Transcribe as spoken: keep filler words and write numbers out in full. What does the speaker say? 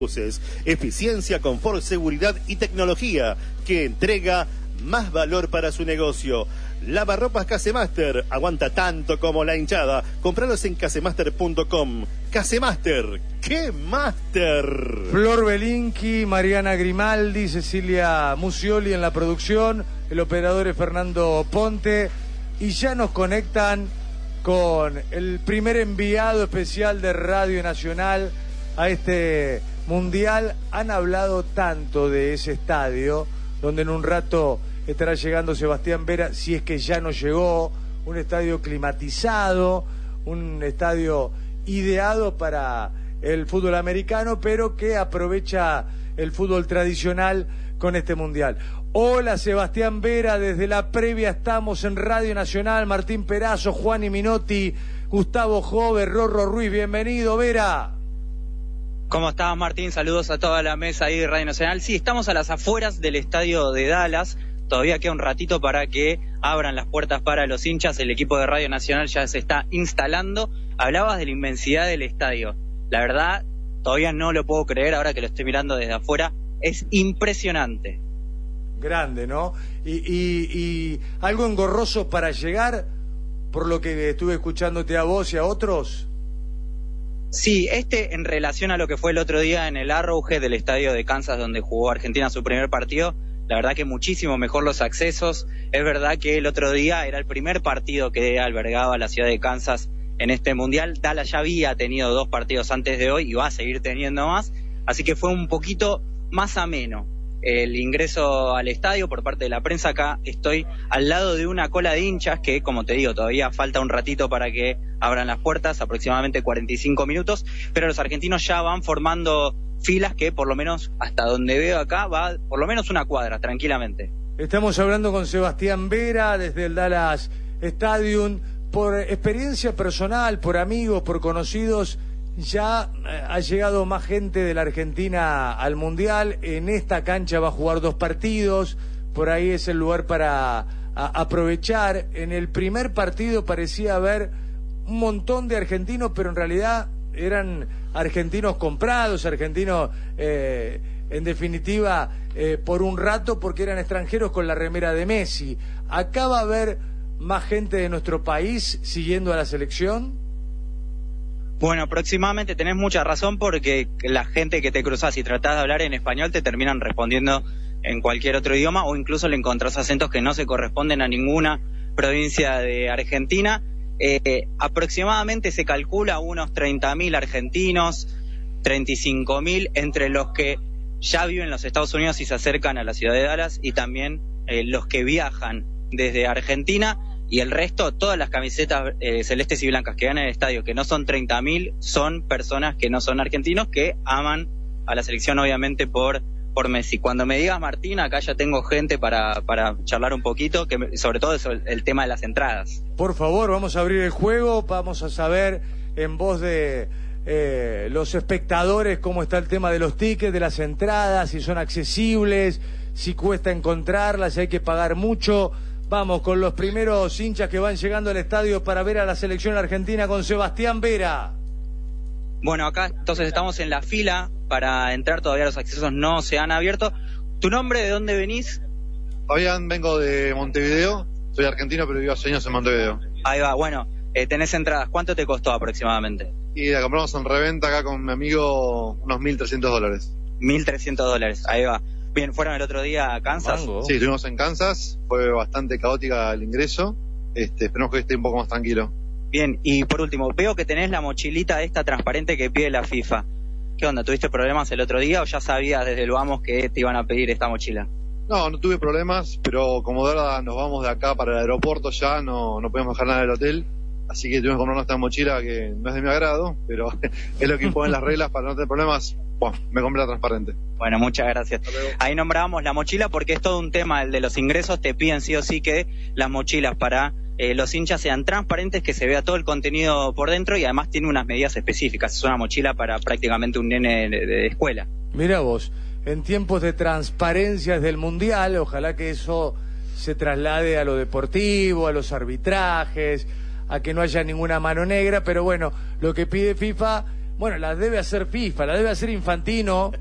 Eficiencia, confort, seguridad y tecnología que entrega más valor para su negocio. Lavarropas Casemaster, aguanta tanto como la hinchada. Compralos en casemaster punto com. Casemaster, ¡qué máster! Flor Belinqui, Mariana Grimaldi, Cecilia Musioli en la producción, el operador es Fernando Ponte, y ya nos conectan con el primer enviado especial de Radio Nacional a este Mundial. Han hablado tanto de ese estadio, donde en un rato estará llegando Sebastián Vera, si es que ya no llegó, un estadio climatizado, un estadio ideado para el fútbol americano, pero que aprovecha el fútbol tradicional con este Mundial. Hola Sebastián Vera, desde la previa estamos en Radio Nacional, Martín Perazo, Juan y Minotti, Gustavo Jove, Rorro Ruiz, bienvenido Vera. ¿Cómo estás, Martín? Saludos a toda la mesa ahí de Radio Nacional. Sí, estamos a las afueras del estadio de Dallas. Todavía queda un ratito para que abran las puertas para los hinchas. El equipo de Radio Nacional ya se está instalando. Hablabas de la inmensidad del estadio. La verdad, todavía no lo puedo creer ahora que lo estoy mirando desde afuera. Es impresionante. Grande, ¿no? Y, y, y algo engorroso para llegar, por lo que estuve escuchándote a vos y a otros. Sí, este en relación a lo que fue el otro día en el Arrowhead del estadio de Kansas donde jugó Argentina su primer partido, la verdad que muchísimo mejor los accesos. Es verdad que el otro día era el primer partido que albergaba la ciudad de Kansas en este Mundial. Dallas ya había tenido dos partidos antes de hoy y va a seguir teniendo más, así que fue un poquito más ameno el ingreso al estadio por parte de la prensa. Acá estoy al lado de una cola de hinchas que, como te digo, todavía falta un ratito para que abran las puertas, aproximadamente cuarenta y cinco minutos, pero los argentinos ya van formando filas que por lo menos hasta donde veo acá va por lo menos una cuadra, tranquilamente. Estamos hablando con Sebastián Vera desde el Dallas Stadium. Por experiencia personal, por amigos, por conocidos, ya ha llegado más gente de la Argentina al Mundial. En esta cancha va a jugar dos partidos, por ahí es el lugar para a, aprovechar. En el primer partido parecía haber un montón de argentinos, pero en realidad eran argentinos comprados, argentinos eh, en definitiva eh, por un rato, porque eran extranjeros con la remera de Messi. ¿Acá va a haber más gente de nuestro país siguiendo a la selección? Bueno, aproximadamente tenés mucha razón, porque la gente que te cruzás y tratás de hablar en español te terminan respondiendo en cualquier otro idioma, o incluso le encontrás acentos que no se corresponden a ninguna provincia de Argentina. Eh, aproximadamente se calcula unos treinta mil argentinos, treinta y cinco mil entre los que ya viven en los Estados Unidos y se acercan a la ciudad de Dallas, y también eh, los que viajan desde Argentina. Y el resto, todas las camisetas eh, celestes y blancas que van en el estadio, que no son treinta mil, son personas que no son argentinos, que aman a la selección obviamente por por Messi. Cuando me digas, Martín, acá ya tengo gente para para charlar un poquito, que me, sobre todo eso, el, el tema de las entradas. Por favor, vamos a abrir el juego, vamos a saber en voz de eh, los espectadores cómo está el tema de los tickets, de las entradas, si son accesibles, si cuesta encontrarlas, si hay que pagar mucho. Vamos con los primeros hinchas que van llegando al estadio para ver a la selección argentina con Sebastián Vera. Bueno, acá entonces estamos en la fila para entrar, todavía los accesos no se han abierto. ¿Tu nombre, de dónde venís? Fabián, vengo de Montevideo, soy argentino pero vivo hace años en Montevideo. Ahí va, bueno, eh, tenés entradas, ¿cuánto te costó aproximadamente? Y la compramos en reventa acá con mi amigo, unos mil trescientos dólares. mil trescientos dólares, ahí va. Bien, ¿fueron el otro día a Kansas? Mango. Sí, estuvimos en Kansas, fue bastante caótica el ingreso, este, esperemos que esté un poco más tranquilo. Bien, y por último, veo que tenés la mochilita esta transparente que pide la FIFA. ¿Qué onda? ¿Tuviste problemas el otro día o ya sabías desde el vamos que te iban a pedir esta mochila? No, no tuve problemas, pero como de ahora nos vamos de acá para el aeropuerto ya, no, no podemos dejar nada del hotel, así que tuvimos que comprarnos esta mochila que no es de mi agrado, pero es lo que imponen las reglas para no tener problemas. Bueno, me compré la transparente. Bueno, muchas gracias. Ahí nombrábamos la mochila porque es todo un tema, el de los ingresos. Te piden sí o sí que las mochilas para eh, los hinchas sean transparentes, que se vea todo el contenido por dentro, y además tiene unas medidas específicas. Es una mochila para prácticamente un nene de, de escuela. Mira vos, en tiempos de transparencia desde el Mundial, ojalá que eso se traslade a lo deportivo, a los arbitrajes, a que no haya ninguna mano negra, pero bueno, lo que pide FIFA Bueno, la debe hacer FIFA, la debe hacer Infantino.